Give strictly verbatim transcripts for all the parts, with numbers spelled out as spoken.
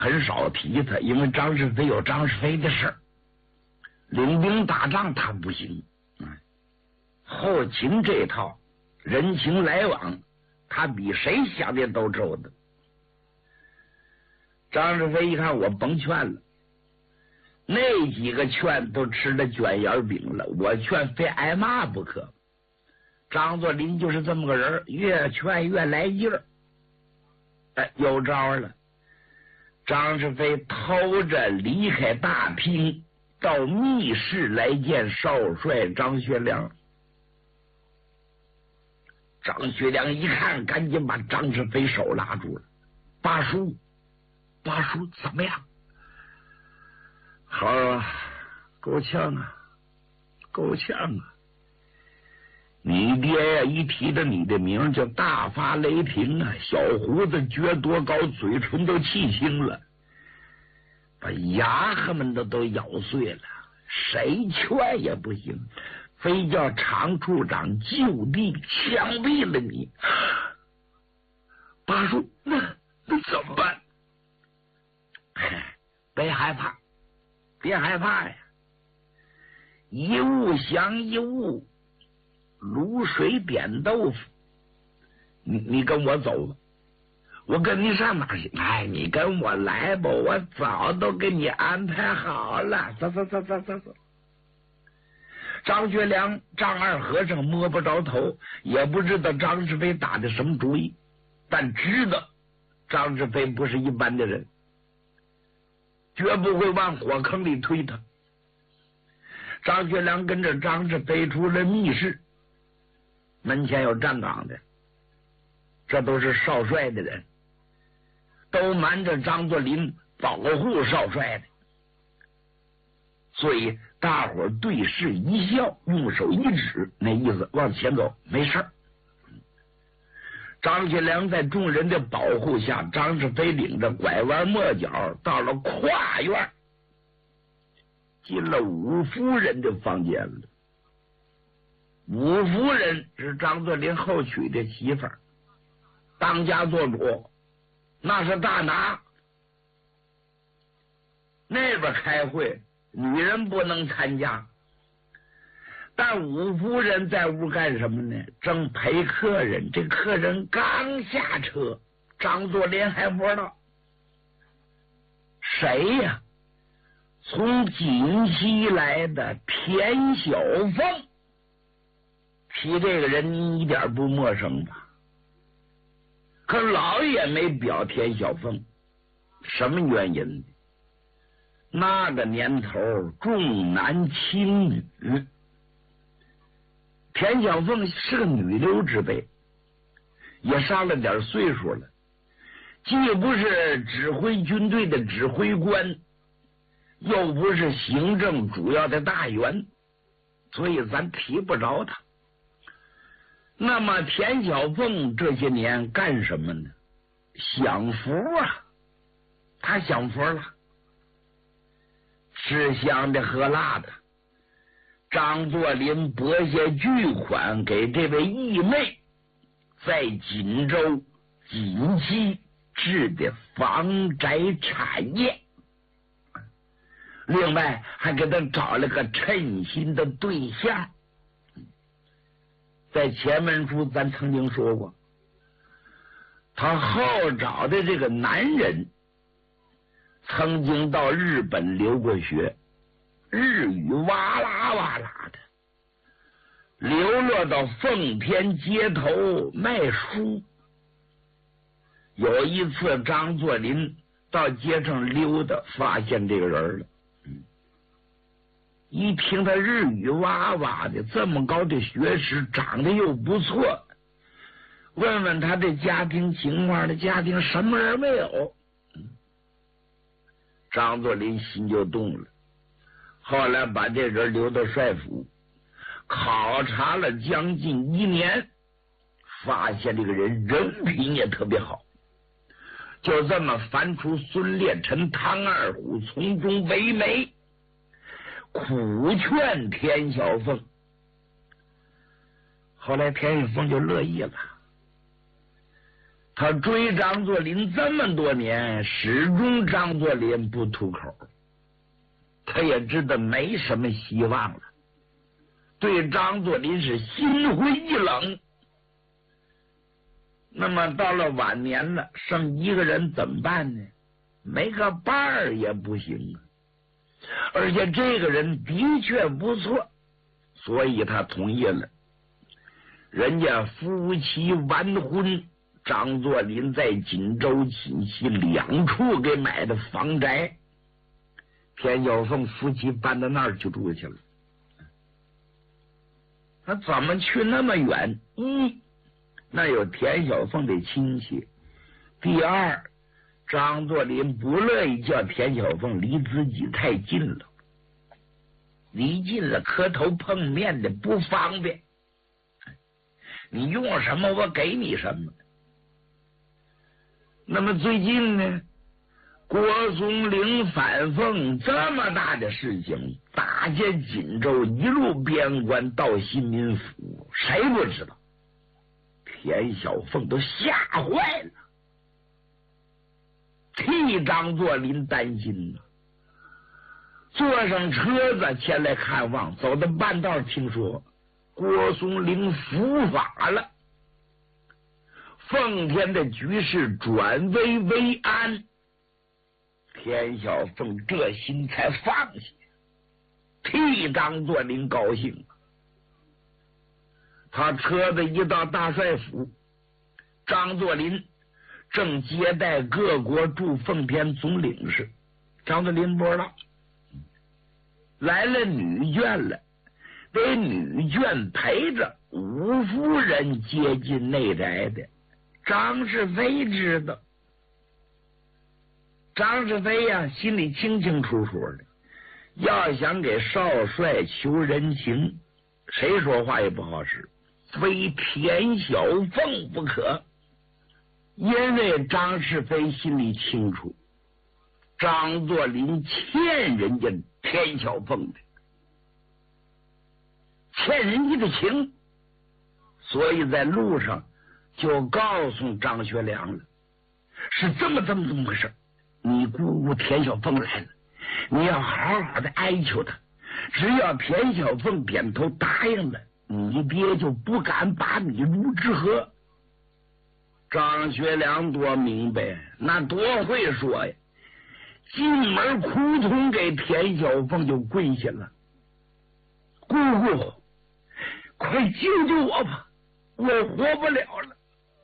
很少提他，因为张世飞有张世飞的事儿，领兵打仗他不行。后勤这套人情来往，他比谁想的都周到。张世飞一看我甭劝了，那几个劝都吃了卷眼饼了，我劝非挨骂不可。张作霖就是这么个人，越劝越来劲儿。哎，有招了。张世飞偷着离开大厅，到密室来见少帅张学良。张学良一看，赶紧把张世飞手拉住了。八叔，八叔怎么样？好啊，够呛啊，够呛啊！你爹呀，一提到你的名就大发雷霆啊，小胡子撅多高，嘴唇都气青了，把牙痕们都都咬碎了，谁劝也不行，非叫常处长就地枪毙了你。八叔，那那怎么办？别害怕，别害怕呀！一物降一物，卤水点豆腐。你你跟我走吧，我跟你上哪儿去？哎，你跟我来吧，我早都给你安排好了。走走走走走走。张学良、张二和尚摸不着头，也不知道张世飞打的什么主意，但知道张世飞不是一般的人，绝不会往火坑里推他。张学良跟着张世飞出了密室，门前有站岗的，这都是少帅的人，都瞒着张作霖保护少帅的，所以大伙儿对视一笑，用手一指，那意思往前走，没事儿。张学良在众人的保护下，张世飞领着拐弯抹角到了跨院，进了武夫人的房间了。武夫人是张作霖后娶的媳妇儿，当家做主，那是大拿。那边开会，女人不能参加，但武夫人在屋干什么呢？正陪客人，这客人刚下车，张作霖还不知道谁呀？从锦西来的田小凤。提这个人你一点不陌生吧？可老也没表田小凤，什么原因？那个年头重男轻女，田小凤是个女流之辈，也上了点岁数了，既不是指挥军队的指挥官，又不是行政主要的大员，所以咱提不着他。那么田小凤这些年干什么呢？享福啊，他享福了，吃香的喝辣的。张作霖拨下巨款给这位义妹在锦州锦西置的房宅产业，另外还给他找了个称心的对象。在前文书咱曾经说过，他后找的这个男人曾经到日本留过学，日语哇啦哇啦的，流落到奉天街头卖书。有一次张作霖到街上溜达，发现这个人了。一听他日语哇哇的，这么高的学识，长得又不错，问问他的家庭情况，的家庭什么人没有？张作霖心就动了，后来把这人留到帅府，考察了将近一年，发现这个人人品也特别好，就这么翻出孙烈臣、唐二虎从中为媒，苦劝田小凤。后来田小凤就乐意了， 他追张作霖这么多年，始终张作霖不吐口，他也知道没什么希望了，对张作霖是心灰意冷。那么到了晚年了，剩一个人怎么办呢？没个伴儿也不行啊。而且这个人的确不错，所以他同意了。人家夫妻完婚，张作霖在锦州、锦西两处给买的房宅，田小凤夫妻搬到那儿去住去了。他怎么去那么远？一，那有田小凤的亲戚；第二，张作霖不乐意叫田小凤离自己太近了，离近了磕头碰面的不方便。你用什么我给你什么。那么最近呢，郭松龄反奉这么大的事情，打下锦州，一路边关到新民府，谁不知道？田小凤都吓坏了，替张作霖担心呢。坐上车子前来看望，走到半道听说郭松龄伏法了，奉天的局势转危为安，田小凤这心才放下，替张作霖高兴。他车子一到大帅府，张作霖正接待各国驻奉天总领事。张作霖不知道来了女眷了，得女眷陪着吴夫人接近内宅的。张世飞知道，张世飞呀、啊，心里清清楚楚的，要想给少帅求人情，谁说话也不好使，非田小凤不可。因为张世飞心里清楚，张作霖欠人家田小凤的，欠人家的情，所以在路上就告诉张学良了，是这么这么这么回事。你姑姑田小凤来了，你要好好的哀求他，只要田小凤点头答应了，你爹就不敢把你入之河。张学良多明白，那多会说呀，进门扑通给田小凤就跪下了，姑姑快救救我吧，我活不了了。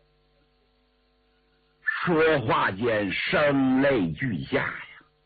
说话间声泪俱下呀。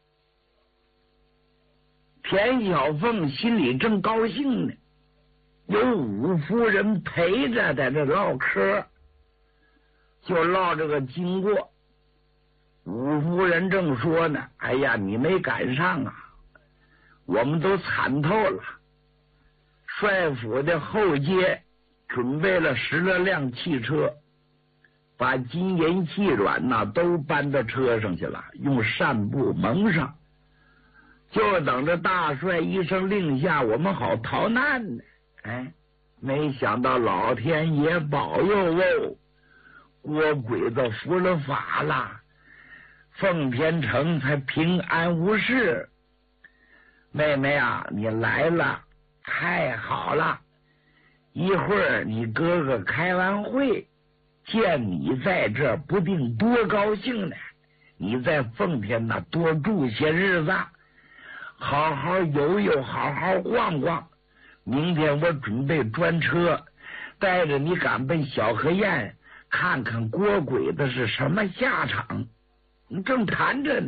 田小凤心里正高兴呢，有武夫人陪着在这唠嗑，就唠这个经过。武夫人正说呢，哎呀，你没赶上啊，我们都惨透了。帅府的后街准备了十来辆汽车，把金银细软呐都搬到车上去了，用扇布蒙上，就等着大帅一声令下，我们好逃难呢。哎，没想到老天爷保佑哦，郭鬼子伏了法了，奉天城才平安无事。妹妹啊，你来了，太好了！一会儿你哥哥开完会，见你在这不定多高兴呢。你在奉天那多住些日子，好好游游，好好逛逛。明天我准备专车，带着你赶奔小河堰，看看郭鬼子是什么下场。你正谈着呢，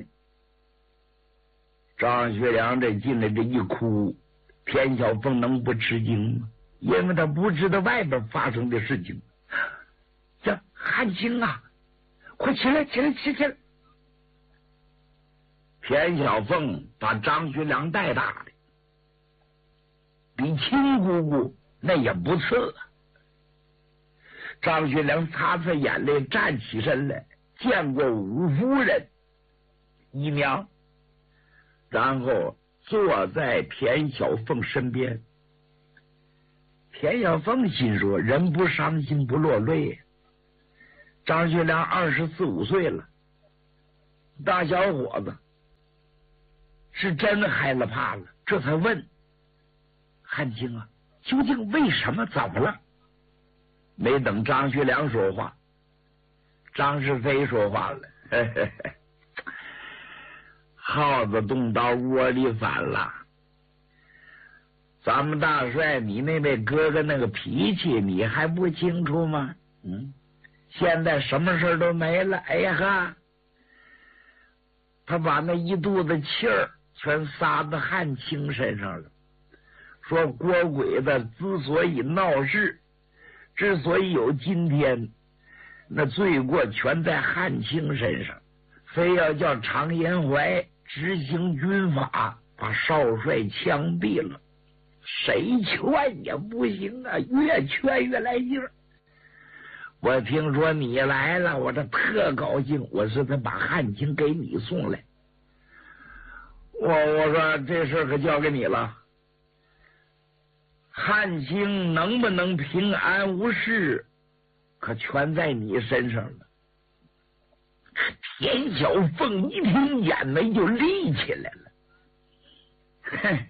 张学良这进来这一哭，田小凤能不吃惊吗？因为他不知道外边发生的事情。这汉卿啊，快起来起来起来！田小凤把张学良带大的，比亲姑姑那也不次。张学良擦擦眼泪，站起身来，见过武夫人姨娘，然后坐在田小凤身边。田小凤心说，人不伤心不落泪， 张学良二十四五岁了，大小伙子是真害了怕了，这才问汉卿啊，究竟为什么？怎么了？没等张学良说话，张世飞说话了，嘿嘿嘿，耗子洞到窝里反了。咱们大帅，你那位哥哥那个脾气，你还不清楚吗？嗯，现在什么事都没了。哎呀哈，他把那一肚子气儿全撒到汉卿身上了。说郭鬼子之所以闹事，之所以有今天，那罪过全在汉卿身上，非要叫常延怀执行军法，把少帅枪毙了。谁劝也不行啊，越劝越来劲儿。我听说你来了，我这特高兴，我是得把汉卿给你送来。我我说这事可交给你了，汉卿能不能平安无事，可全在你身上了。田小凤一听，眼眉就立起来了。哼，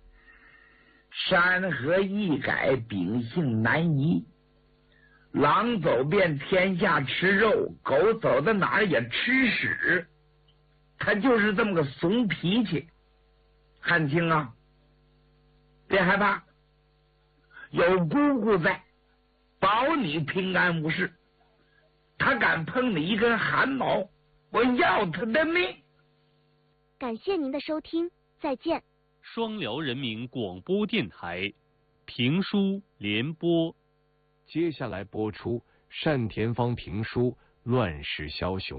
山河易改，秉性难移。狼走遍天下吃肉，狗走到哪儿也吃屎。他就是这么个怂脾气。汉卿啊，别害怕，有姑姑在，保你平安无事。他敢碰你一根汗毛，我要他的命。 感谢您的收听，再见。 双辽人民广播电台评书联播， 接下来播出单田芳评书《乱世枭雄》。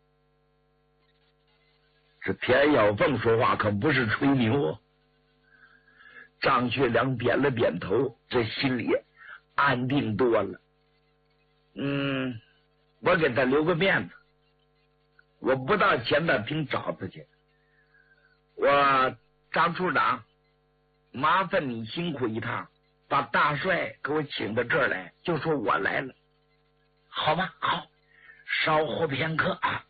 这田小凤说话可不是吹牛。张学良点了点头，这心里安定多了。嗯，我给他留个面子，我不到前大厅找他去。我张处长，麻烦你辛苦一趟，把大帅给我请到这儿来，就说我来了，好吧？好，稍后片刻啊。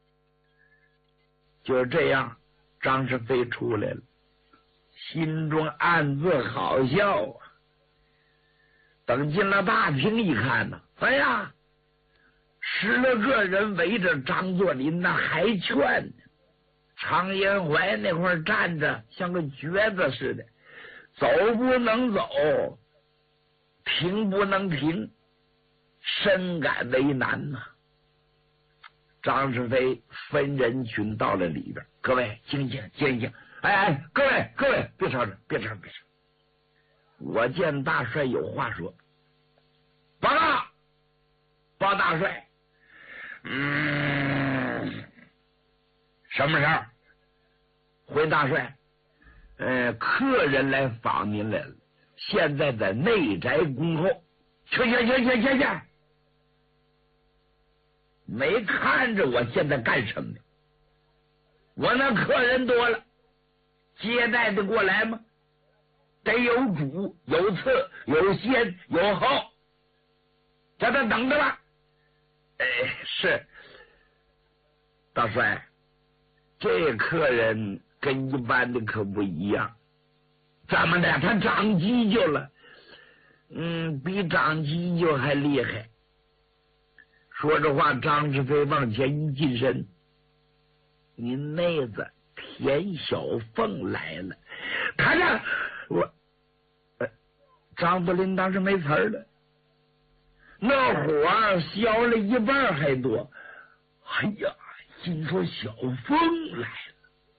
就这样，张世飞出来了，心中暗自好笑啊。等进了大厅一看呢，哎呀，十来个人围着张作霖，那还劝呢。常延怀那块站着像个橛子似的，走不能走，停不能停，深感为难呐、啊。张世飞分人群到了里边，各位静静静静，哎哎，各位各位别吵着，别吵着，别吵着，我见大帅有话说。报告，报大帅。嗯，什么事儿？回大帅，呃，客人来访您来了，现在在内宅恭候。去去去去去去！没看着我现在干什么呢？我那客人多了，接待的过来吗？得有主有次有先有后，叫他等着吧。哎，是大帅，这客人跟一般的可不一样。怎么的？他长犄角了，嗯，比长犄角还厉害。说着话，张世飞往前一近身，你妹子田小凤来了。他这我、呃、张作霖当时没词儿了，那火消了一半还多。哎呀，心说小凤来了，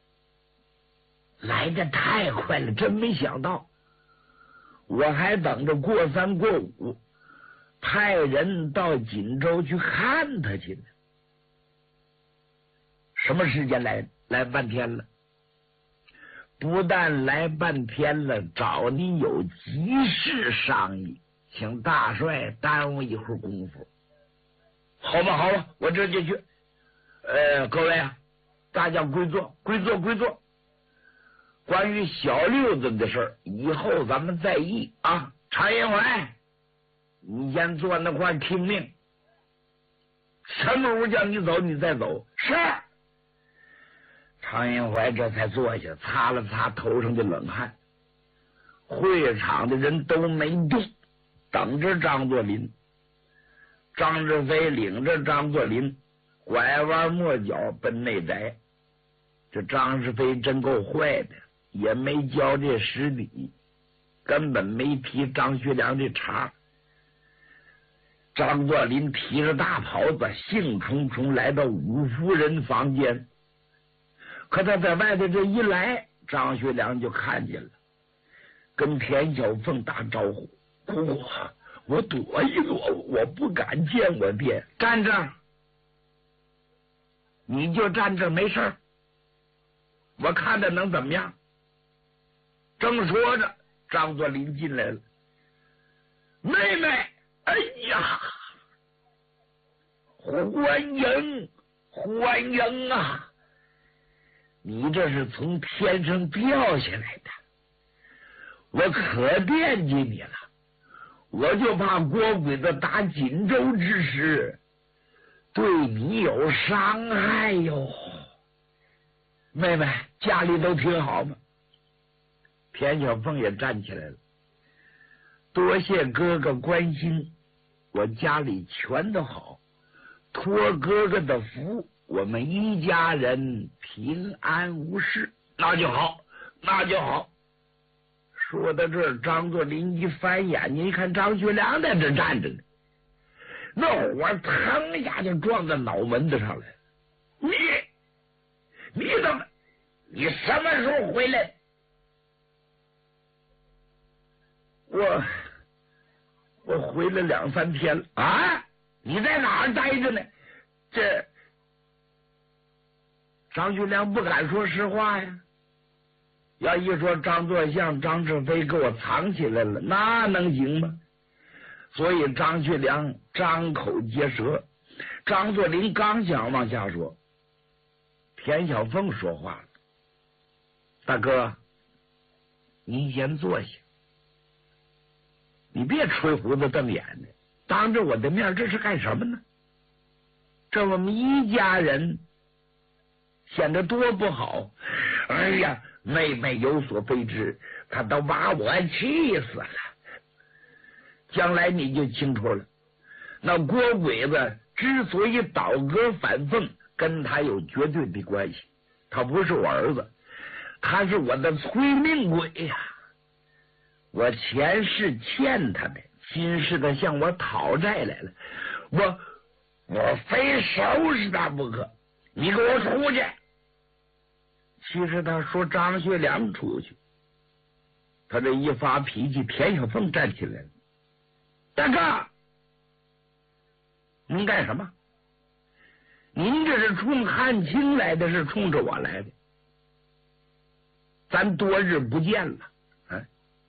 来的太快了，真没想到。我还等着过三过五，派人到锦州去看他去呢。什么时间来？来半天了。不但来半天了，找你有急事商议，请大帅耽误一会儿功夫。好吧，好吧，我这就去。呃，各位啊，大家归坐，归坐，归坐。关于小六子的事儿，以后咱们再议啊。常延怀，你先坐那块听命。 什么时候叫你走你再走。是。常云怀这才坐下，擦了擦头上的冷汗。会场的人都没动，等着张作霖。张志飞领着张作霖拐弯抹角奔内宅。这张志飞真够坏的，也没交这实底，根本没提张学良的茬。张作霖提着大袍子兴冲冲来到五夫人房间，可他在外头这一来，张学良就看见了，跟田小凤打招呼：“姑姑，我躲一躲，我不敢见我爹。”站这儿，你就站这儿没事儿，我看着能怎么样？正说着，张作霖进来了。妹妹，哎呀，欢迎欢迎啊！你这是从天上掉下来的，我可惦记你了。我就怕郭鬼子打锦州之时对你有伤害哟。妹妹，家里都挺好吗？田小凤也站起来了。多谢哥哥关心，我家里全都好，托哥哥的福，我们一家人平安无事。那就好，那就好。说到这儿，张作霖一翻眼睛，一看张学良在这站着呢，那火腾一下就撞到脑门子上来。你你怎么你什么时候回来？我我回来两三天了啊！你在哪儿待着呢？这张学良不敢说实话呀。要一说张作相、张志飞给我藏起来了，那能行吗？所以张学良张口结舌。张作霖刚想往下说，田小凤说话了：“大哥，你先坐下，你别吹胡子瞪眼的，当着我的面这是干什么呢？这我们一家人显得多不好。哎呀，妹妹有所非知，她都把我气死了。将来你就清楚了，那郭鬼子之所以倒戈反奉，跟他有绝对的关系。他不是我儿子，他是我的催命鬼呀！我前世欠他的，今世他向我讨债来了，我我非收拾他不可！你给我出去！其实他说张学良出去，他这一发脾气，田小凤站起来了：“大哥，您干什么？您这是冲汉卿来的，是冲着我来的？咱多日不见了，啊！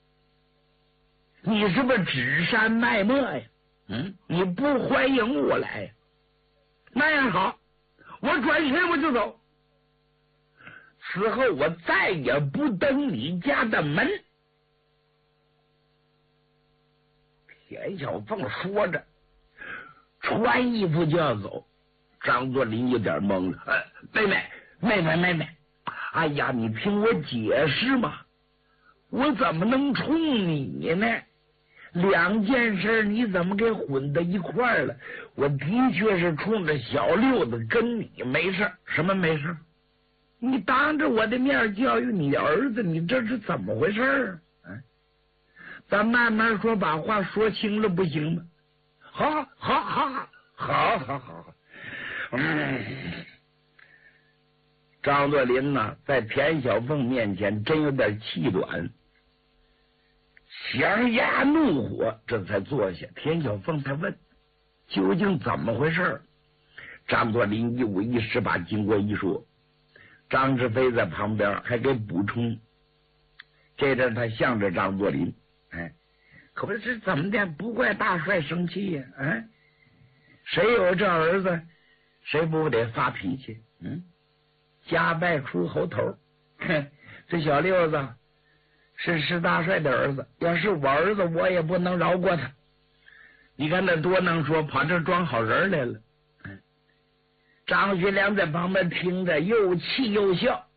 你是不是指山卖墨呀？嗯，你不欢迎我来呀？那样好，我转身我就走。此后我再也不登你家的门。”田小凤说着，穿衣服就要走。张作霖有点懵了：“呃，妹妹，妹妹，妹妹，哎呀，你听我解释嘛，我怎么能冲你呢？两件事你怎么给混到一块儿了？我的确是冲着小六子跟你没事。什么没事？你当着我的面教育你儿子，你这是怎么回事啊？嗯，咱慢慢说，把话说清了不行吗？好，好，好，好，好，好，好。嗯，张作霖呢，在田小凤面前真有点气短，强压怒火，这才坐下。田小凤才问：“究竟怎么回事？”张作霖一五一十把经过一说。张志飞在旁边还给补充，这阵他向着张作霖：“哎，可不是怎么的？不怪大帅生气呀！啊，谁有这儿子，谁不得发脾气？嗯，家败出猴头。哼，这小六子是石大帅的儿子，要是我儿子，我也不能饶过他。你看他多能说，跑这装好人来了。 张学良在旁边听着，又气又笑。